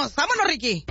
vámonos, Ricky.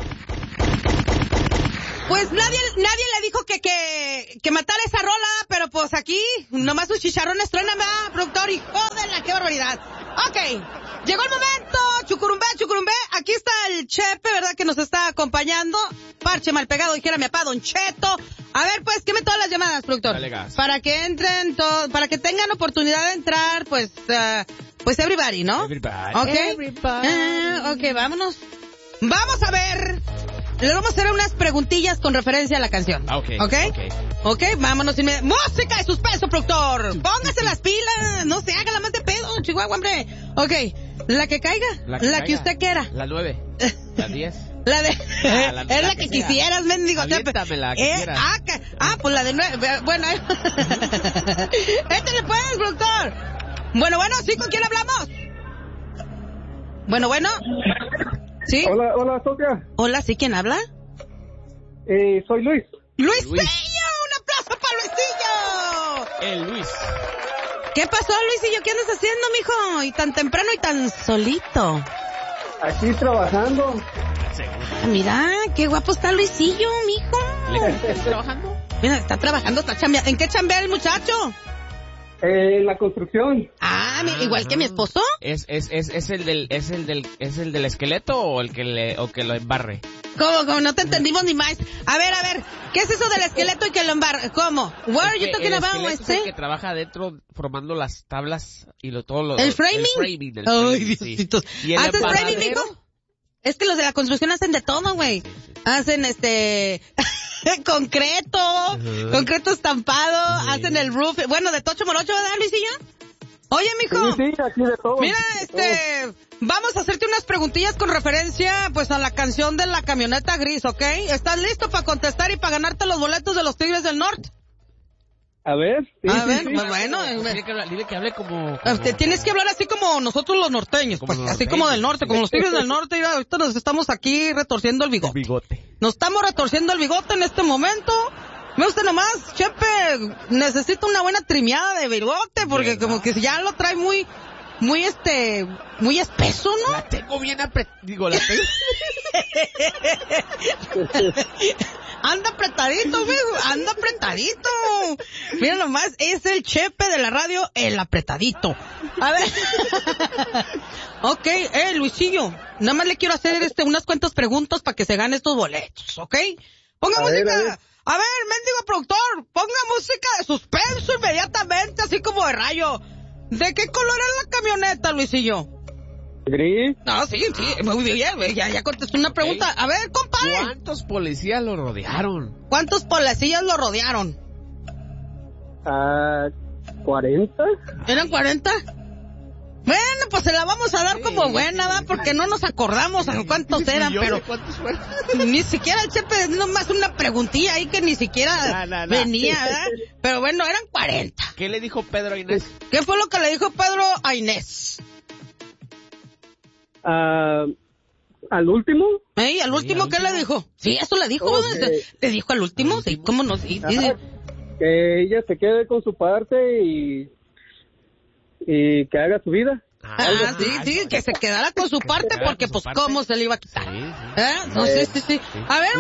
Pues nadie le dijo que matara esa rola, pero pues aquí nomás sus chicharrones truenan, ¿verdad, productor? ¡Hijo de la qué barbaridad! Ok, llegó el momento, chucurumbé, aquí está el Chepe, ¿verdad? Que nos está acompañando. Parche mal pegado, dijera mi papá, Don Cheto. A ver, pues, queme todas las llamadas, productor. Dale gas. Para que entren para que tengan oportunidad de entrar, pues everybody, ¿no? Everybody. Ok. Everybody. Ok, vámonos. Vamos a ver. Les vamos a hacer unas preguntillas con referencia a la canción. Ok, vámonos. ¡Música de suspenso, productor! Póngase las pilas. No se haga la más de pedo, Chihuahua, hombre. Ok, la que caiga. La que usted quiera. La 9. La 10. La de... la es la que quisieras, mendigo. Aviéntame la que quieras. Pues la de 9. Bueno. Échale pues, productor. Bueno, ¿sí con quién hablamos? Bueno. ¿Sí? Hola, Sofía. Hola, ¿sí? ¿Quién habla? Soy Luis. ¡Luisillo! ¡Un aplauso para Luisillo! El Luis. ¿Qué pasó, Luisillo? ¿Qué andas haciendo, mijo? Y tan temprano y tan solito. Aquí trabajando. Mira, qué guapo está Luisillo, mijo. ¿Estás trabajando? Mira, está trabajando, está chambeando. ¿En qué chambea el muchacho? En la construcción. Igual que mi esposo. ¿Es el del esqueleto o el que lo embarre? ¿Cómo? No te entendimos ni más. A ver, ¿qué es eso del esqueleto y que lo embarra? ¿Cómo? What are you talking about, es el que trabaja adentro formando las tablas y todo lo... ¿El framing? Ay, Diosito. Sí. ¿Haces framing, mijo? Es que los de la construcción hacen de todo, güey. Hacen concreto estampado, hacen el roof. Bueno, de tocho morocho, ¿verdad, Luisillo? Oye, mijo. Sí, aquí de todo. Mira, vamos a hacerte unas preguntillas con referencia, pues, a la canción de La Camioneta Gris, ¿ok? ¿Estás listo para contestar y para ganarte los boletos de los Tigres del Norte? A ver. Pues bueno. Dile que hable como... Tienes que hablar así como nosotros los norteños, pues, así como del norte, como los Tigres del Norte. Mira, ahorita nos estamos aquí retorciendo el bigote. Nos estamos retorciendo el bigote en este momento. Me gusta nomás, Chepe, necesito una buena trimeada de bigote, porque como que ya lo trae muy espeso, ¿no? La tengo bien la tengo... Anda apretadito, amigo, anda apretadito. Mira nomás, es el Chepe de la radio, el apretadito. A ver. Ok, Luisillo, nada más le quiero hacer unas cuantas preguntas para que se gane estos boletos, ¿ok? Ponga música. A ver, mendigo productor, ponga música de suspenso inmediatamente, así como de rayo. ¿De qué color es la camioneta, Luisillo? Gris. No, sí, muy bien, ya contesté una pregunta. A ver, compadre. ¿Cuántos policías lo rodearon? ¿Cuántos policías lo rodearon? 40. ¿Eran 40? Bueno, pues se la vamos a dar como buena, ¿va? Porque no nos acordamos a cuántos eran, pero... ¿Cuántos fueron? Ni siquiera el Chepe, nomás una preguntilla ahí que ni siquiera venía, ¿verdad? Pero bueno, eran 40. ¿Qué le dijo Pedro a Inés? ¿Qué fue lo que le dijo Pedro a Inés? ¿Al último? ¿Al último qué le dijo? Sí, eso le dijo. ¿Le dijo al último? Sí, ¿cómo no? Sí, dice. Que ella se quede con su parte y que haga su vida. Sí, que se quedara con su parte, porque pues cómo se le iba a quitar. Sí. A ver,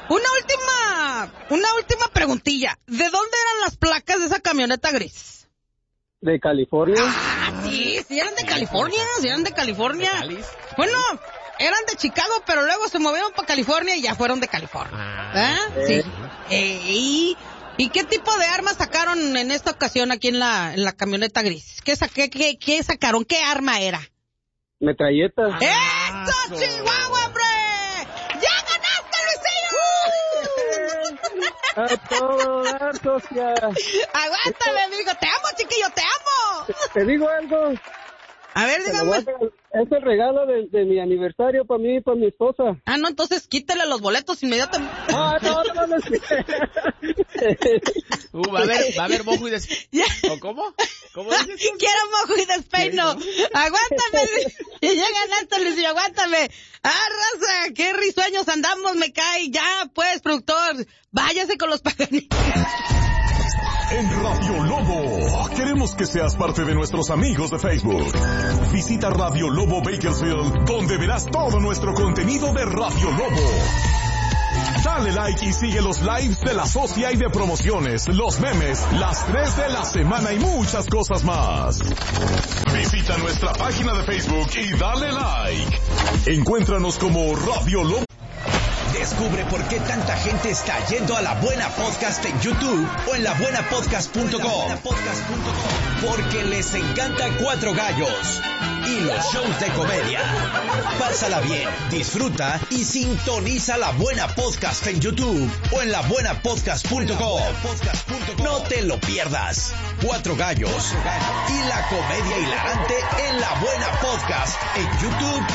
una última preguntilla. ¿De dónde eran las placas de esa camioneta gris? De California. Sí, eran de California, Bueno, eran de Chicago, pero luego se movieron para California y ya fueron de California. Sí. ¿Y qué tipo de armas sacaron en esta ocasión aquí en la camioneta gris? ¿Qué sacaron? ¿Qué arma era? Metralleta. ¡Eso, Chihuahua, hombre! ¡Ya ganaste, Luisillo! A todo dar, Sofía. Aguántame, amigo. Te amo, chiquillo, te amo. Te digo algo. A ver, dígame. Es el regalo de mi aniversario para mí y para mi esposa. No, entonces quítale los boletos inmediatamente. No. Va a haber mojo y despeino. ¿O cómo? ¿Cómo dices? Quiero mojo y despeino. Sí, ¿no? Aguántame. Ya ganaste, Luisillo, aguántame. Raza, qué risueños andamos, me cae. Ya, pues, productor, váyase con los paganitos. en Radio Lobo. Queremos que seas parte de nuestros amigos de Facebook. Visita Radio Lobo Bakersfield, donde verás todo nuestro contenido de Radio Lobo. Dale like y sigue los lives de la socia y de promociones, los memes, las 3 de la semana y muchas cosas más. Visita nuestra página de Facebook y dale like. Encuéntranos como Radio Lobo. Descubre por qué tanta gente está yendo a La Buena Podcast en YouTube o en labuenapodcast.com. Porque les encanta Cuatro Gallos y los shows de comedia. Pásala bien, disfruta y sintoniza La Buena Podcast en YouTube o en labuenapodcast.com. No te lo pierdas. Cuatro Gallos y la comedia hilarante en La Buena Podcast en YouTube